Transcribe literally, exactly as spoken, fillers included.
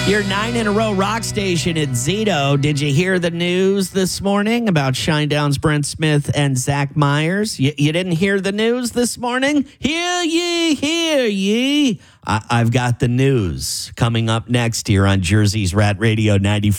Your nine in a row rock station at Zito. Did you hear the news this morning about Shinedown's Brent Smith and Zach Myers? You, you didn't hear the news this morning? Hear ye, hear ye. I, I've got the news coming up next here on Jersey's Rat Radio ninety-four.